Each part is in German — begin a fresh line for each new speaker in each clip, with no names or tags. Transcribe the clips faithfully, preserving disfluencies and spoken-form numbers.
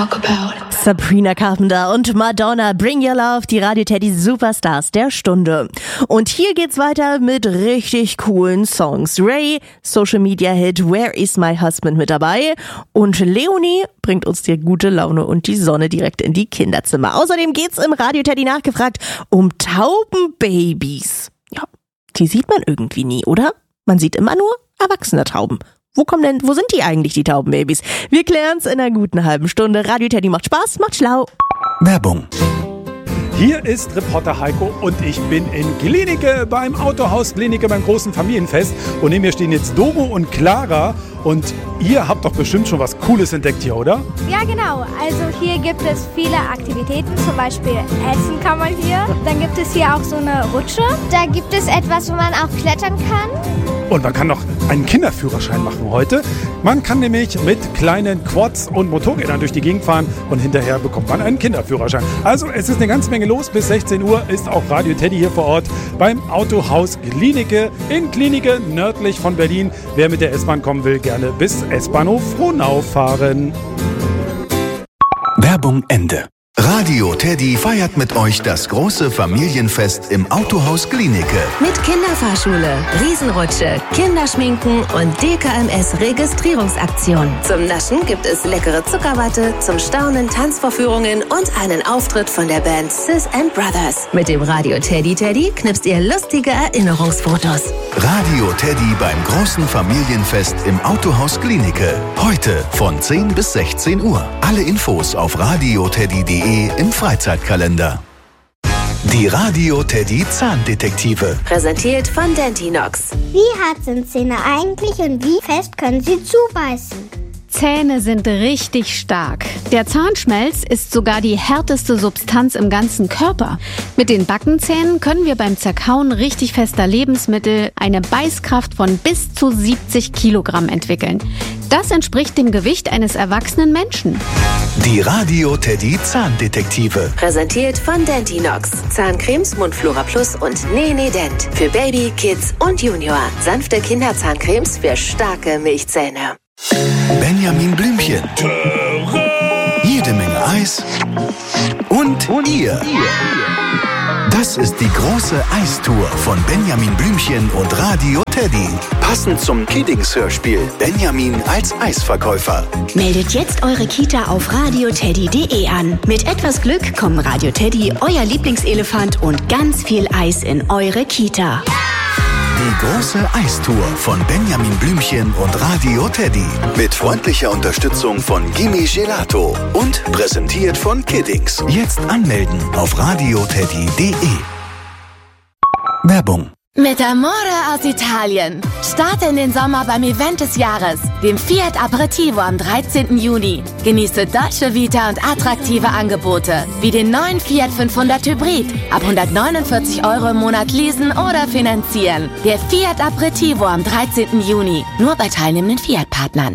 Sabrina Carpenter und Madonna, Bring Your Love, die Radio Teddy Superstars der Stunde. Und hier geht's weiter mit richtig coolen Songs. Ray, Social Media Hit Where Is My Husband mit dabei. Und Leonie bringt uns die gute Laune und die Sonne direkt in die Kinderzimmer. Außerdem geht's im Radio Teddy nachgefragt um Taubenbabys. Ja, die sieht man irgendwie nie, oder? Man sieht immer nur erwachsene Tauben. Wo kommen denn, wo sind die eigentlich, die Taubenbabys? Wir klären's in einer guten halben Stunde. Radio Teddy macht Spaß, macht schlau.
Werbung.
Hier ist Reporter Heiko und ich bin in Glienicke beim Autohaus Glienicke beim großen Familienfest. Und neben mir stehen jetzt Doro und Clara. Und ihr habt doch bestimmt schon was Cooles entdeckt hier, oder?
Ja, genau. Also hier gibt es viele Aktivitäten, zum Beispiel Essen kann man hier. Dann gibt es hier auch so eine Rutsche. Da gibt es etwas, wo man auch klettern kann.
Und man kann noch einen Kinderführerschein machen heute. Man kann nämlich mit kleinen Quads und Motorrädern durch die Gegend fahren und hinterher bekommt man einen Kinderführerschein. Also es ist eine ganze Menge los. Bis sechzehn Uhr ist auch Radio Teddy hier vor Ort beim Autohaus Glienicke in Glienicke, nördlich von Berlin. Wer mit der S-Bahn kommen will, gerne bis S-Bahnhof Frohnau fahren.
Werbung Ende. Radio Teddy feiert mit euch das große Familienfest im Autohaus Glienicke.
Mit Kinderfahrschule, Riesenrutsche, Kinderschminken und D K M S-Registrierungsaktion. Zum Naschen gibt es leckere Zuckerwatte, zum Staunen Tanzvorführungen und einen Auftritt von der Band Sis and Brothers. Mit dem Radio Teddy Teddy knipst ihr lustige Erinnerungsfotos.
Radio Teddy beim großen Familienfest im Autohaus Glienicke. Heute von zehn bis sechzehn Uhr. Alle Infos auf radioteddy punkt de im Freizeitkalender. Die Radio Teddy Zahndetektive.
Präsentiert von Dentinox.
Wie hart sind Zähne eigentlich und wie fest können sie zubeißen?
Zähne sind richtig stark. Der Zahnschmelz ist sogar die härteste Substanz im ganzen Körper. Mit den Backenzähnen können wir beim Zerkauen richtig fester Lebensmittel eine Beißkraft von bis zu siebzig Kilogramm entwickeln. Das entspricht dem Gewicht eines erwachsenen Menschen.
Die Radio Teddy Zahndetektive.
Präsentiert von Dentinox. Zahncremes, Mundflora Plus und Nene Dent. Für Baby, Kids und Junior. Sanfte Kinderzahncremes für starke Milchzähne.
Benjamin Blümchen. Jede Menge Eis. Und, und ihr. Das ist die große Eistour von Benjamin Blümchen und Radio Teddy. Passend zum Kiddings-Hörspiel Benjamin als Eisverkäufer.
Meldet jetzt eure Kita auf radioteddy punkt de an. Mit etwas Glück kommen Radio Teddy, euer Lieblingselefant und ganz viel Eis in eure Kita.
Die große Eistour von Benjamin Blümchen und Radio Teddy. Mit freundlicher Unterstützung von Gimme Gelato. Und präsentiert von Kiddings. Jetzt anmelden auf radioteddy punkt de. Werbung.
Mit Amore aus Italien. Starte in den Sommer beim Event des Jahres, dem Fiat Aperitivo am dreizehnten Juni. Genieße deutsche Vita und attraktive Angebote, wie den neuen Fiat fünfhundert Hybrid. Ab hundertneunundvierzig Euro im Monat leasen oder finanzieren. Der Fiat Aperitivo am dreizehnten Juni. Nur bei teilnehmenden Fiat-Partnern.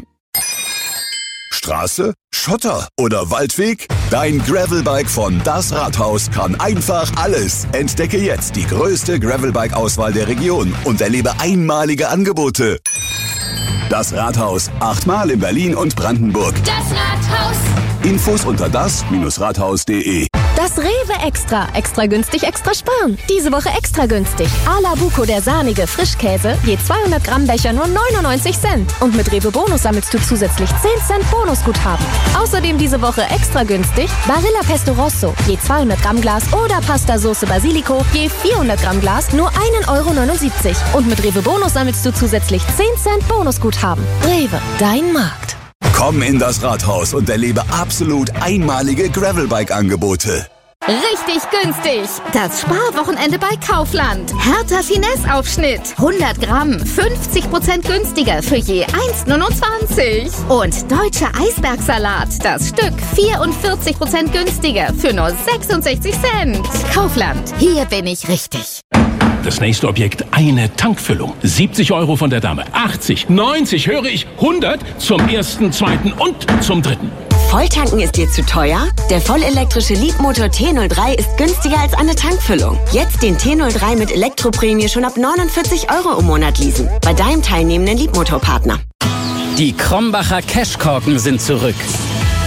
Straße, Schotter oder Waldweg? Dein Gravelbike von Das Rathaus kann einfach alles. Entdecke jetzt die größte Gravelbike-Auswahl der Region und erlebe einmalige Angebote. Das Rathaus, achtmal in Berlin und Brandenburg.
Das Rathaus.
Infos unter das Rathaus punkt de.
Das Rewe Extra. Extra günstig, extra sparen. Diese Woche extra günstig. A la Buco, der sahnige Frischkäse. Je zweihundert Gramm Becher nur neunundneunzig Cent. Und mit Rewe Bonus sammelst du zusätzlich zehn Cent Bonusguthaben. Außerdem diese Woche extra günstig. Barilla Pesto Rosso. Je zweihundert Gramm Glas oder Pasta Soße Basilico. Je vierhundert Gramm Glas nur ein Euro neunundsiebzig. Und mit Rewe Bonus sammelst du zusätzlich zehn Cent Bonusguthaben. Rewe, dein Markt.
Komm in das Rathaus und erlebe absolut einmalige Gravelbike-Angebote.
Richtig günstig. Das Sparwochenende bei Kaufland. Hertha Finesse-Aufschnitt. hundert Gramm, fünfzig Prozent günstiger für je eins neunundzwanzig. Und deutscher Eisbergsalat. Das Stück vierundvierzig Prozent günstiger für nur sechsundsechzig Cent. Kaufland. Hier bin ich richtig.
Das nächste Objekt, eine Tankfüllung. siebzig Euro von der Dame. achtzig, neunzig, höre ich, hundert zum ersten, zweiten und zum dritten.
Volltanken ist dir zu teuer? Der vollelektrische Leapmotor T null drei ist günstiger als eine Tankfüllung. Jetzt den T null drei mit Elektroprämie schon ab neunundvierzig Euro im Monat leasen. Bei deinem teilnehmenden Leapmotor-Partner.
Die Krombacher Cashkorken sind zurück.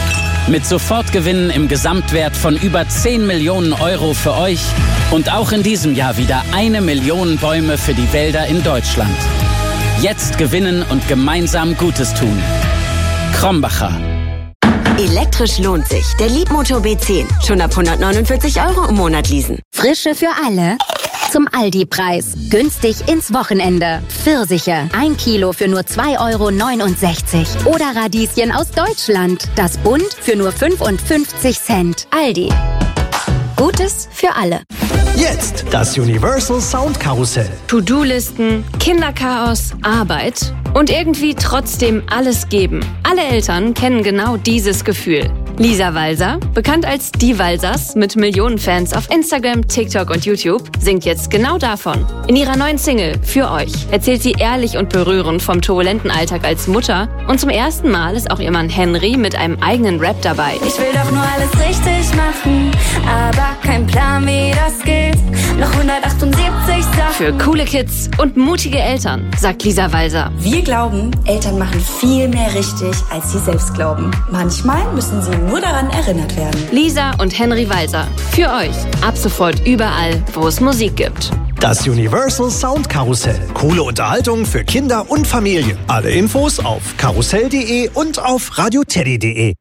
Mit Sofortgewinnen im Gesamtwert von über zehn Millionen Euro für euch und auch in diesem Jahr wieder eine Million Bäume für die Wälder in Deutschland. Jetzt gewinnen und gemeinsam Gutes tun. Krombacher.
Elektrisch lohnt sich. Der Leapmotor B zehn. Schon ab hundertneunundvierzig Euro im Monat leasen.
Frische für alle. Zum Aldi-Preis. Günstig ins Wochenende. Pfirsiche. Ein Kilo für nur zwei Euro neunundsechzig. Oder Radieschen aus Deutschland. Das Bund für nur fünfundfünfzig Cent. Aldi. Gutes für alle.
Jetzt das Universal Sound Karussell.
To-Do-Listen, Kinderchaos, Arbeit und irgendwie trotzdem alles geben. Alle Eltern kennen genau dieses Gefühl. Lisa Walser, bekannt als Die Walsers mit Millionen Fans auf Instagram, TikTok und YouTube, singt jetzt genau davon. In ihrer neuen Single Für euch erzählt sie ehrlich und berührend vom turbulenten Alltag als Mutter und zum ersten Mal ist auch ihr Mann Henry mit einem eigenen Rap dabei.
Ich will doch nur alles richtig machen, aber kein Plan, wie das geht. Noch hundertachtundsiebzig Sachen.
Für coole Kids und mutige Eltern, sagt Lisa Walser.
Wir glauben, Eltern machen viel mehr richtig, als sie selbst glauben. Manchmal müssen sie nur daran erinnert werden.
Lisa und Henry Walser. Für euch. Ab sofort überall, wo es Musik gibt.
Das Universal Sound Karussell. Coole Unterhaltung für Kinder und Familien. Alle Infos auf karussell punkt de und auf radioteddy punkt de.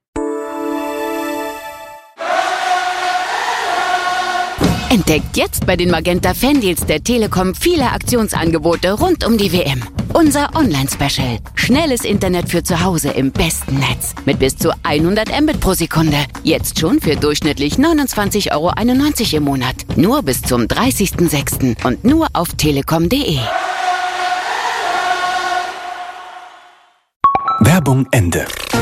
Entdeckt jetzt bei den Magenta Fandeals der Telekom viele Aktionsangebote rund um die W M. Unser Online-Special. Schnelles Internet für zu Hause im besten Netz. Mit bis zu hundert Mbit pro Sekunde. Jetzt schon für durchschnittlich neunundzwanzig Euro einundneunzig im Monat. Nur bis zum dreißigsten sechsten und nur auf telekom punkt de.
Werbung Ende.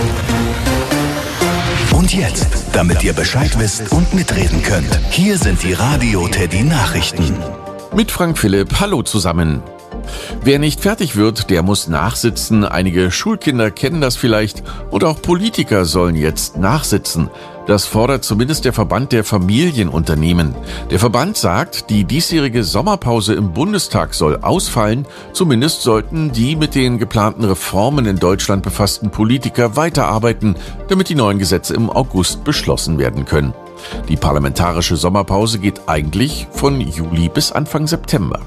Und jetzt, damit ihr Bescheid wisst und mitreden könnt, hier sind die Radio Teddy Nachrichten.
Mit Frank Philipp, hallo zusammen. Wer nicht fertig wird, der muss nachsitzen. Einige Schulkinder kennen das vielleicht und auch Politiker sollen jetzt nachsitzen. Das fordert zumindest der Verband der Familienunternehmen. Der Verband sagt, die diesjährige Sommerpause im Bundestag soll ausfallen. Zumindest sollten die mit den geplanten Reformen in Deutschland befassten Politiker weiterarbeiten, damit die neuen Gesetze im August beschlossen werden können. Die parlamentarische Sommerpause geht eigentlich von Juli bis Anfang September.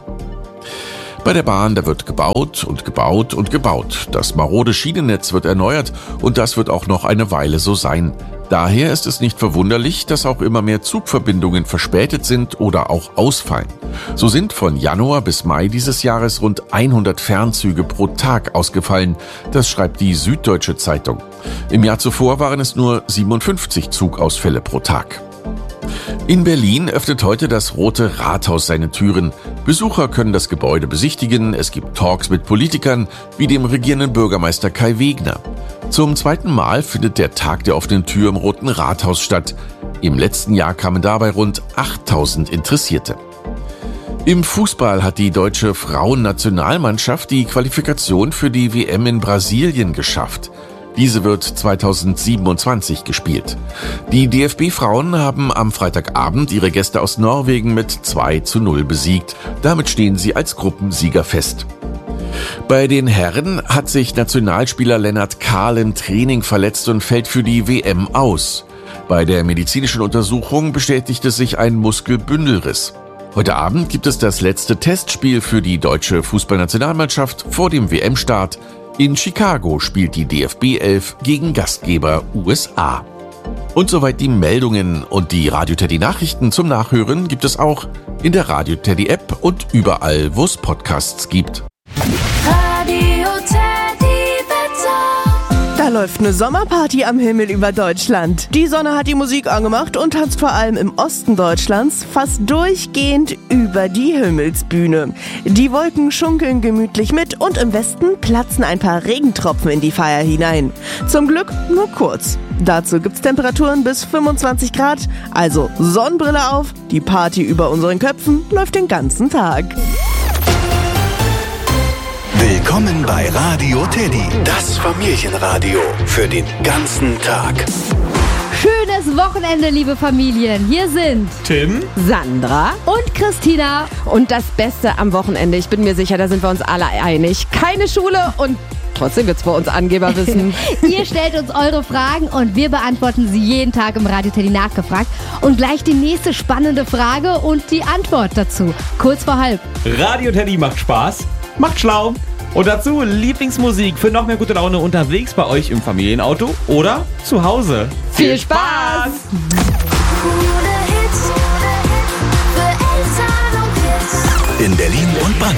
Bei der Bahn, da wird gebaut und gebaut und gebaut. Das marode Schienennetz wird erneuert und das wird auch noch eine Weile so sein. Daher ist es nicht verwunderlich, dass auch immer mehr Zugverbindungen verspätet sind oder auch ausfallen. So sind von Januar bis Mai dieses Jahres rund hundert Fernzüge pro Tag ausgefallen. Das schreibt die Süddeutsche Zeitung. Im Jahr zuvor waren es nur siebenundfünfzig Zugausfälle pro Tag. In Berlin öffnet heute das Rote Rathaus seine Türen. Besucher können das Gebäude besichtigen. Es gibt Talks mit Politikern wie dem regierenden Bürgermeister Kai Wegner. Zum zweiten Mal findet der Tag der offenen Tür im Roten Rathaus statt. Im letzten Jahr kamen dabei rund achttausend Interessierte. Im Fußball hat die deutsche Frauennationalmannschaft die Qualifikation für die W M in Brasilien geschafft. Diese wird zweitausendsiebenundzwanzig gespielt. Die D F B-Frauen haben am Freitagabend ihre Gäste aus Norwegen mit zwei zu null besiegt. Damit stehen sie als Gruppensieger fest. Bei den Herren hat sich Nationalspieler Lennart Kahl im Training verletzt und fällt für die W M aus. Bei der medizinischen Untersuchung bestätigte sich ein Muskelbündelriss. Heute Abend gibt es das letzte Testspiel für die deutsche Fußballnationalmannschaft vor dem W M-Start. In Chicago spielt die D F B elf gegen Gastgeber U S A. Und soweit die Meldungen und die Radio Teddy Nachrichten zum Nachhören gibt es auch in der Radio Teddy App und überall, wo es Podcasts gibt.
Radio Teddy Wetter.
Da läuft eine Sommerparty am Himmel über Deutschland. Die Sonne hat die Musik angemacht und tanzt vor allem im Osten Deutschlands fast durchgehend über die Himmelsbühne. Die Wolken schunkeln gemütlich mit und im Westen platzen ein paar Regentropfen in die Feier hinein. Zum Glück nur kurz. Dazu gibt's Temperaturen bis fünfundzwanzig Grad, also Sonnenbrille auf, die Party über unseren Köpfen läuft den ganzen Tag.
Willkommen bei Radio Teddy, das Familienradio für den ganzen Tag.
Schönes Wochenende, liebe Familien. Hier sind
Tim,
Sandra
und
Christina.
Und das Beste am Wochenende, ich bin mir sicher, da sind wir uns alle einig. Keine Schule und trotzdem gibt's bei uns Angeberwissen.
Ihr stellt uns eure Fragen und wir beantworten sie jeden Tag im Radio Teddy nachgefragt. Und gleich die nächste spannende Frage und die Antwort dazu. Kurz vor halb.
Radio Teddy macht Spaß, macht schlau. Und dazu Lieblingsmusik für noch mehr gute Laune unterwegs bei euch im Familienauto oder zu Hause.
Viel Spaß!